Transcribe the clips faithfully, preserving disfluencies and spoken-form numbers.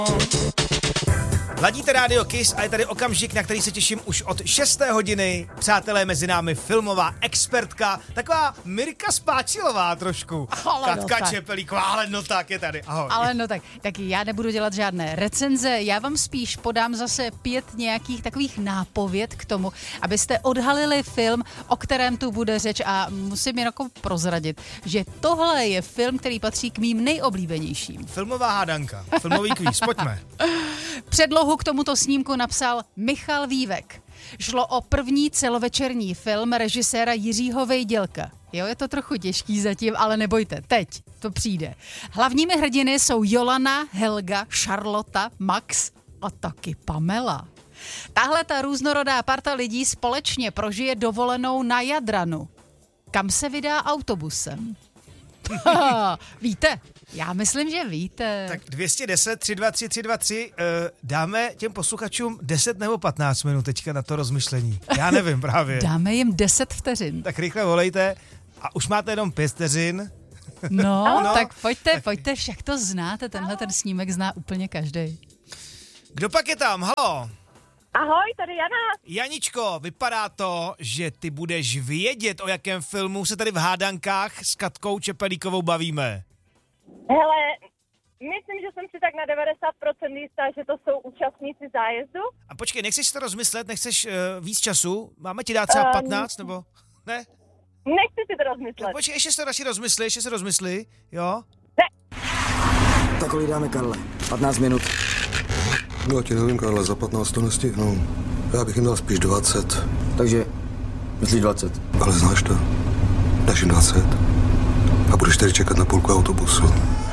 Ladíte Rádio Kiss a je tady okamžik, na který se těším už od šesté hodiny. Přátelé, mezi námi filmová expertka, taková Mirka Spáčilová trošku. Ale Katka no Čepelíková, ale no tak je tady, ahoj. Ale no tak, tak já nebudu dělat žádné recenze, já vám spíš podám zase pět nějakých takových nápověd k tomu, abyste odhalili film, o kterém tu bude řeč, a musím jen jako prozradit, že tohle je film, který patří k mým nejoblíbenějším. Filmová hádanka, filmový kvíz, pojďme. Předlohu k tomuto snímku napsal Michal Vívek. Šlo o první celovečerní film režiséra Jiřího Vejdělka. Jo, je to trochu těžký zatím, ale nebojte, teď to přijde. Hlavními hrdiny jsou Jolana, Helga, Charlotta, Max a taky Pamela. Tahle ta různorodá parta lidí společně prožije dovolenou na Jadranu. Kam se vydá autobusem? Víte? Já myslím, že víte. Tak dvě stě deset, tři dva tři, tři dva tři, uh, dáme těm posluchačům deset nebo patnáct minut teďka na to rozmyšlení. Já nevím právě. Dáme jim deset vteřin. Tak rychle volejte a už máte jenom pět vteřin. No, no, tak pojďte, pojďte, však to znáte, tenhle ten snímek zná úplně každej. Kdo pak je tam? Halo? Ahoj, tady Jana. Janičko, vypadá to, že ty budeš vědět, o jakém filmu se tady v hádankách s Katkou Čepelíkovou bavíme. Hele, myslím, že jsem si tak na devadesát procent jistá, že to jsou účastníci zájezdu. A počkej, nechceš si to rozmyslet, nechceš uh, víc času? Máme ti dát třeba Um, patnáct, nebo ne? Nechci si to rozmyslet. No, počkej, ještě se to radši rozmysli, ještě se rozmysli, jo? Ne. Tak kolik dáme, Karle? patnáct minut. No, já ti nevím, Karle, za patnáct to nestihnu. Já bych jim dal spíš dvacet. Takže, myslíš dvacet? Ale znáš to, dáš jim dvacet a budeš tady čekat na půlku autobusu.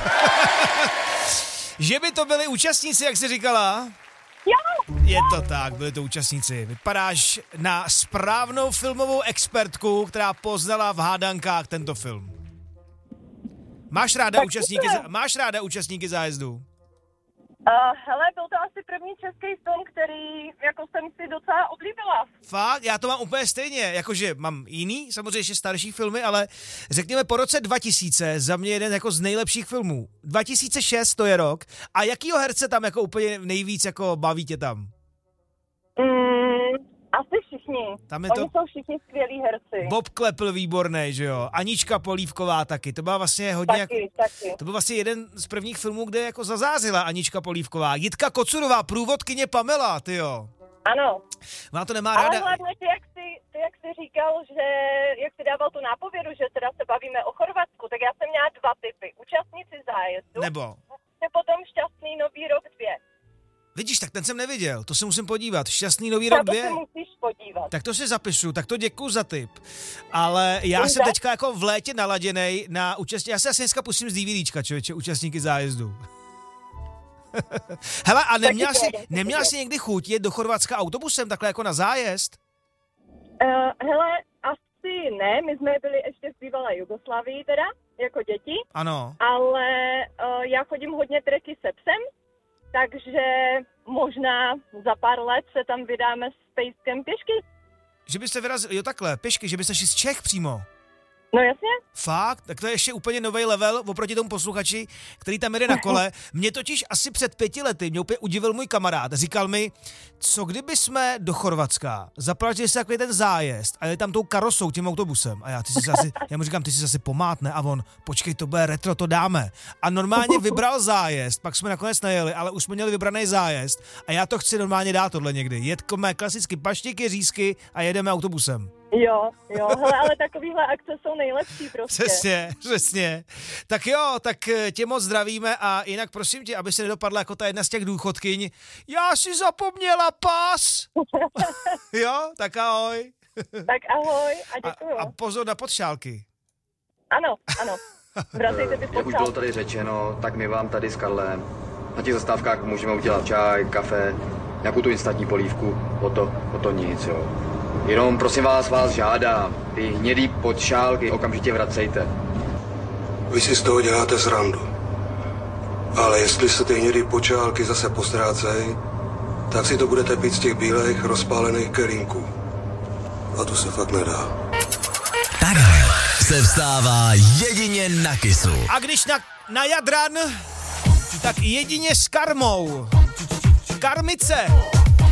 Že by to byli účastníci, jak jsi říkala? Jo. Je to tak, byli to účastníci. Vypadáš na správnou filmovou expertku, která poznala v hádankách tento film. Máš ráda, účastníky, máš ráda účastníky zájezdu? Uh, hele, byl to asi první český film, který jako jsem si docela oblíbila. Fakt? Já to mám úplně stejně, jakože mám jiný, samozřejmě ještě starší filmy, ale řekněme po roce dva tisíce za mě jeden jako z nejlepších filmů. dva tisíce šest to je rok. A jakýho herce tam jako úplně nejvíc jako baví tě tam? Mm, asi všichni. Tam je Oni to... jsou všichni skvělí herci. Bob Klepl výborný, že jo? Anička Polívková taky. To byla vlastně hodně... Taky, jak... taky. To byl vlastně jeden z prvních filmů, kde jako zazářila Anička Polívková. Jitka Kocurová, průvodkyně Pamela, tyjo. Ano. Ona to nemá Ale ráda. hlavně ty jak, jsi, ty, jak jsi říkal, že jak jsi dával tu nápovědu, že teda se bavíme o Chorvatsku, tak já jsem měla dva typy. Účastníci zájezdu. Nebo? A potom šťastný nový rok dvě. Vidíš, tak ten jsem neviděl, to se musím podívat. Šťastný nový rok Na to dvě. se musíš podívat. Tak to si zapišu, tak to děkuju za tip. Ale já Dobře. jsem teďka jako v létě naladěnej na účastní. Já se asi dneska pustím z DVDčka, člověče, účastníky zájezdu. Hele, a neměla jsi, neměla jsi někdy chuť jet do Chorvatska autobusem, takhle jako na zájezd? Uh, hele, asi ne, my jsme byli ještě v bývalé Jugoslávii teda, jako děti. Ano. Ale uh, já chodím hodně treky se psem, takže možná za pár let se tam vydáme s pejskem pěšky. Že byste vyrazili, jo takhle, pěšky, že byste šli z Čech přímo. No jasně. Fakt? Tak to je ještě úplně nový level oproti tomu posluchači, který tam jede na kole. Mě totiž asi před pěti lety mě úplně udivil můj kamarád. Říkal mi, co kdyby jsme do Chorvatska zaplatili si takový ten zájezd a jeli tam tou karosou, tím autobusem. A já, ty si asi, já mu říkám, ty si zase pomátne. A on, počkej, to bude retro, to dáme. A normálně vybral zájezd, pak jsme nakonec nejeli, ale už jsme měli vybraný zájezd. A já to chci normálně dát tohle někdy. Jedkome klasicky paštiky, řízky a jedeme autobusem. Jo, jo, hele, ale takovýhle akce jsou nejlepší prostě. Přesně, přesně. Tak jo, tak tě moc zdravíme a jinak prosím tě, aby se nedopadla jako ta jedna z těch důchodkyň. Já si zapomněla pas. Jo, tak ahoj. Tak ahoj a děkuju. A, a pozor na podšálky. Ano, ano. Vracejte ty Jak už bylo podšálky. tady řečeno, tak my vám tady s Karlem na těch zastávkách můžeme udělat čaj, kafe, nějakou tu instantní polívku, o to, o to nic, jo. Jenom prosím vás, vás žádám, ty hnědý podšálky okamžitě vracejte. Vy si z toho děláte srandu. Ale jestli se ty hnědý počálky zase postrácej, tak si to budete pít z těch bílých rozpálených kelímků. A to se fakt nedá. Takhle se vstává jedině na Kissu. A když na, na Jadran tak jedině s karmou. Karmice.